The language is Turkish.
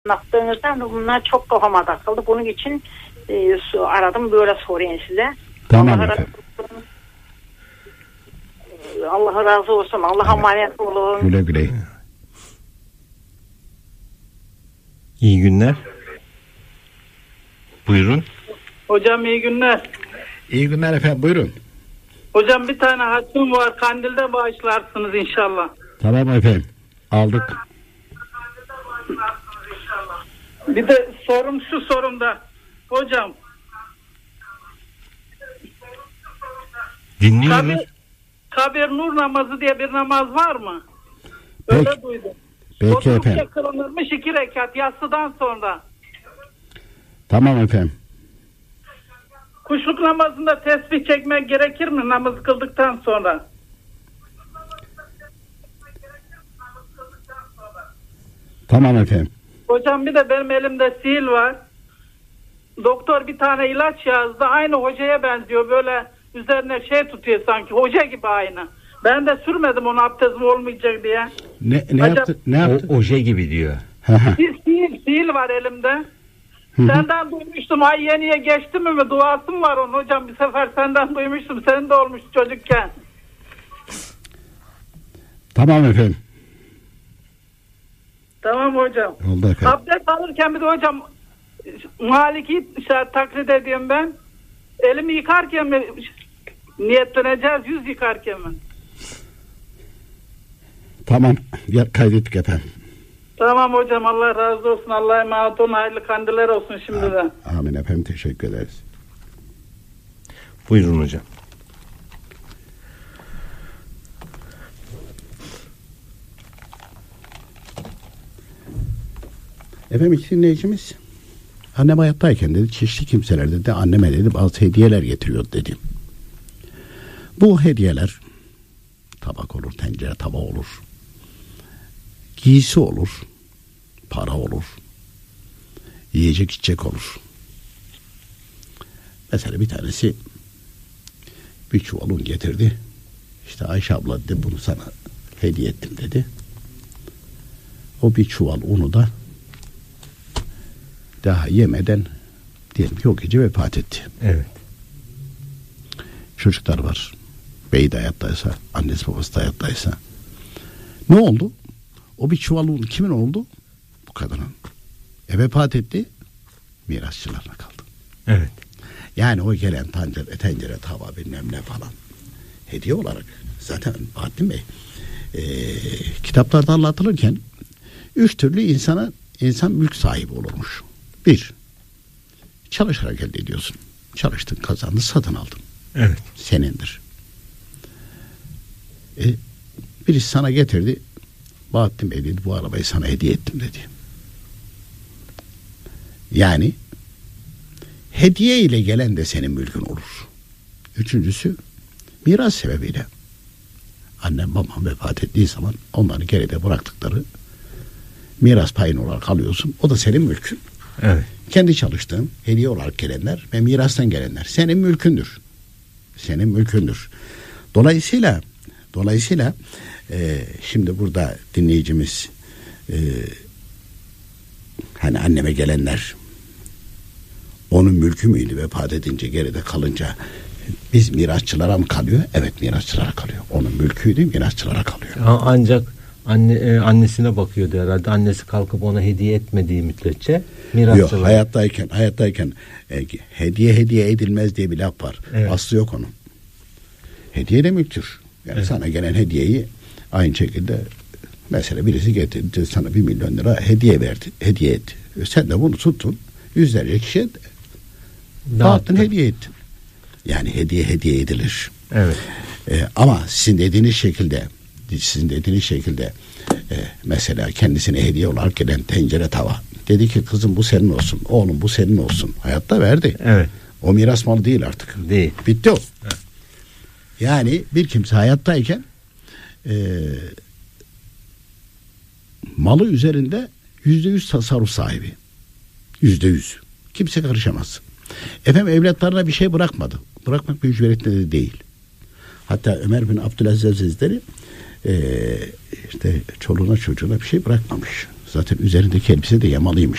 anlattığınızdan bunlar çok kafama takıldı. Bunun için aradım, böyle sorayım size. Tamam efendim. Allah razı olsun. Allah'a emanet olun. Güle güle. İyi günler. Buyurun. Hocam iyi günler. İyi günler efendim, buyurun. Hocam bir tane haccım var. Kandil'de bağışlarsınız inşallah. Tamam efendim, aldık. Bir de şu sorumda. Hocam. Dinliyoruz. Kabir nur namazı diye bir namaz var mı? Öyle Peki. duydum. Peki Otururken efendim. kılınırmış 2 rekat yatsıdan sonra. Tamam efendim. Kuşluk namazında tesbih çekmek gerekir mi namaz kıldıktan sonra? Tamam efendim. Hocam bir de benim elimde sil var. Doktor bir tane ilaç yazdı. Aynı hocaya benziyor. Böyle üzerine şey tutuyor sanki. Hoca gibi aynı. Ben de sürmedim onu abdestim olmayacak diye. Ne Hocam, yaptı? Ne yaptı? Oje gibi diyor. Sil var elimde. Senden duymuştum. Ay yeniye geçti mi duasım var onun hocam. Bir sefer senden duymuştum. Senin de olmuş çocukken. Tamam efendim. Tamam hocam. Oldu efendim. Abdest alırken bir de hocam Maliki taklit ediyorum ben. Elimi yıkarken mi niyetleneceğiz, yüz yıkarken mi? Tamam, kaydettik efendim. Tamam hocam, Allah razı olsun. Allah'a emanet olun. Hayırlı kandiller olsun şimdiden. Amin efendim, teşekkür ederiz. Buyurun hocam. Efendim, iki dinleyicimiz, annem hayattayken dedi, çeşitli kimseler dedi, anneme dedi bazı hediyeler getiriyor dedi. Bu hediyeler tabak olur, tencere tava olur, giysi olur, para olur, yiyecek içecek olur. Mesela bir tanesi bir çuval un getirdi. İşte Ayşe abla dedi, bunu sana hediye ettim dedi. O bir çuval unu da daha yemeden diyelim ki o gece vefat etti. Evet. Çocuklar var. Bey de hayattaysa, annesi babası da hayattaysa. Ne oldu? O bir çuval un kimin oldu? Bu kadının. Vefat etti. Mirasçılarına kaldı. Evet. Yani o gelen tencere, tava bilmem ne falan. Hediye olarak. Zaten Bahattin Bey kitaplarda anlatılırken 3 türlü insan mülk sahibi olurmuş. 1. Çalışarak elde ediyorsun. Çalıştın, kazandın, satın aldın. Evet. Senindir. Birisi sana getirdi. Bahattin Bey dedi, bu arabayı sana hediye ettim dedi. Yani hediye ile gelen de senin mülkün olur. 3.'sü miras sebebiyle. Annem babam vefat ettiği zaman onları geride bıraktıkları miras payını olarak alıyorsun. O da senin mülkün. Evet. Kendi çalıştığın hediye olarak gelenler ve mirastan gelenler senin mülkündür. Senin mülkündür. Dolayısıyla şimdi burada dinleyicimiz hani anneme gelenler onun mülkü müydü, vefat edince geride kalınca biz mirasçılara mı kalıyor? Evet, mirasçılara kalıyor. Onun mülküydü, mirasçılara kalıyor. Ancak annesine bakıyordu herhalde. Annesi kalkıp ona hediye etmediği müddetçe mirasçılar. Yok, hayattayken hediye edilmez diye bir laf var. Evet. Aslı yok onun. Hediye de mülktür. Yani evet. Sana gelen hediyeyi aynı şekilde mesela birisi getirdi sana 1 milyon lira hediye verdi. Hediye etti. Sen de bunu tuttun. Yüzlerce kişiye dağıttın, hediye ettin. Yani hediye edilir. Evet. Ama sizin dediğiniz şekilde mesela kendisine hediye olarak gelen tencere tava. Dedi ki kızım bu senin olsun. Oğlum bu senin olsun. Hayatta verdi. Evet. O miras malı değil artık. Değil. Bitti o. Evet. Yani bir kimse hayattayken malı üzerinde %100 tasarruf sahibi. %100. Kimse karışamaz. Efendim evlatlarına bir şey bırakmadı. Bırakmak bir ücretle de değil. Hatta Ömer bin Abdülaziz Hazretleri işte çoluğuna çocuğuna bir şey bırakmamış. Zaten üzerindeki elbise de yamalıymış.